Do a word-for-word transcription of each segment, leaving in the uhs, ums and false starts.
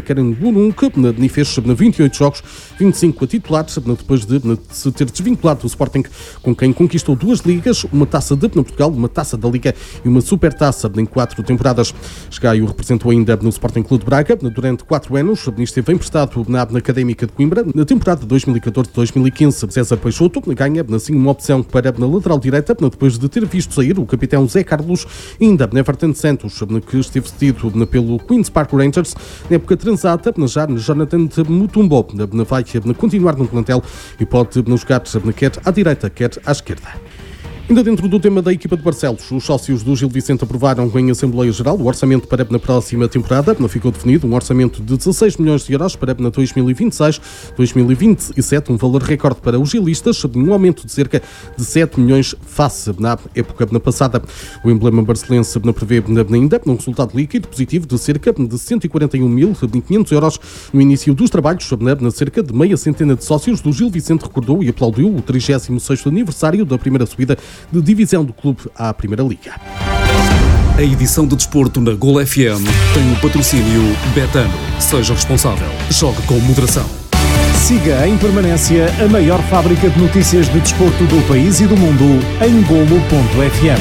Ekaterinburg, e fez vinte e oito jogos, vinte e cinco a titulares, depois de se ter desvinculado do Sporting, com quem conquistou duas ligas, uma taça de Portugal, uma taça da Liga e uma supertaça em quatro temporadas. Esgaio representou ainda no Sporting Clube de Braga durante quatro anos, esteve emprestado na Académica de Coimbra na temporada dois mil e catorze dois mil e quinze. César Peixoto ganha assim uma opção para na lateral direita, depois de ter visto sair o capitão Zé Carlos, ainda na Everton Santos, que esteve cedido pelo Queen's Park Rangers na época transata, já Jonathan Mutombo vai continuar no plantel e pode jogar quer à direita, quer à esquerda. Ainda dentro do tema da equipa de Barcelos, os sócios do Gil Vicente aprovaram em Assembleia Geral o orçamento para na próxima temporada. Ficou definido um orçamento de dezasseis milhões de euros para dois mil e vinte e seis dois mil e vinte e sete, um valor recorde para os gilistas, um aumento de cerca de sete milhões face na época passada. O emblema barcelense prevê ainda um resultado líquido positivo de cerca de cento e quarenta e um mil e quinhentos euros no início dos trabalhos. Na cerca de meia centena de sócios do Gil Vicente recordou e aplaudiu o trigésimo sexto aniversário da primeira subida de divisão do clube à Primeira Liga. A edição de desporto na Gol F M tem o patrocínio Betano. Seja responsável. Jogue com moderação. Siga em permanência a maior fábrica de notícias de desporto do país e do mundo em golo ponto f m.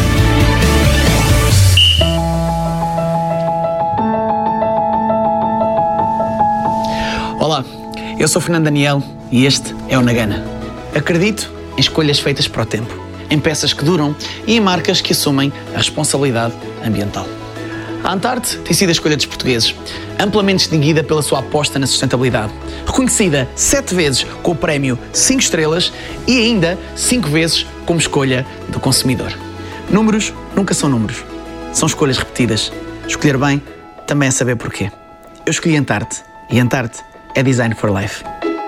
Olá, eu sou Fernando Daniel e este é o Nagana. Acredito em escolhas feitas para o tempo, em peças que duram e em marcas que assumem a responsabilidade ambiental. A Antarte tem sido a escolha dos portugueses, amplamente distinguida pela sua aposta na sustentabilidade, reconhecida sete vezes com o prémio cinco estrelas e ainda cinco vezes como escolha do consumidor. Números nunca são números, são escolhas repetidas. Escolher bem também é saber porquê. Eu escolhi Antarte e Antarte é Design for Life.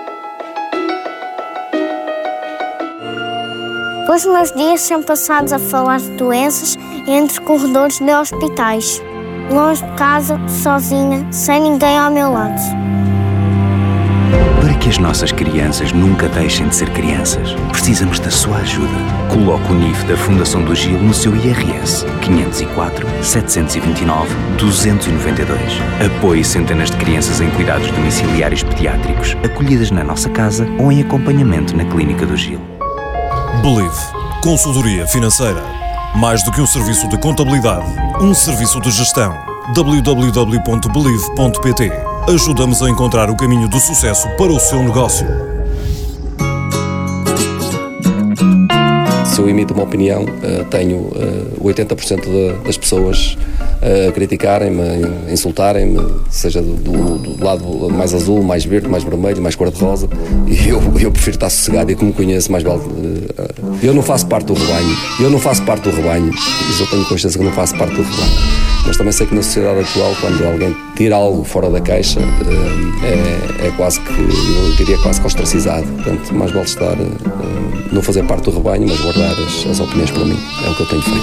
Os meus dias são passados a falar de doenças entre corredores de hospitais, longe de casa, sozinha, sem ninguém ao meu lado. Para que as nossas crianças nunca deixem de ser crianças, precisamos da sua ajuda. Coloque o N I F da Fundação do Gil no seu I R S quinhentos e quatro, setecentos e vinte e nove, duzentos e noventa e dois. Apoie centenas de crianças em cuidados domiciliários pediátricos, acolhidas na nossa casa ou em acompanhamento na Clínica do Gil. Believe. Consultoria financeira. Mais do que um serviço de contabilidade, um serviço de gestão. w w w ponto believe ponto p t. Ajuda-nos a encontrar o caminho do sucesso para o seu negócio. Se eu emito uma opinião, tenho oitenta por cento das pessoas a criticarem-me, a insultarem-me, seja do, do, do lado mais azul, mais verde, mais vermelho, mais cor-de-rosa, e eu, eu prefiro estar sossegado, e como conheço mais vale... Eu não faço parte do rebanho, eu não faço parte do rebanho, isso eu tenho consciência que não faço parte do rebanho, mas também sei que na sociedade atual, quando alguém tira algo fora da caixa, é, é quase que, eu diria quase que ostracizado, portanto, mais vale estar, não fazer parte do rebanho, mas guardar as, as opiniões para mim, é o que eu tenho feito.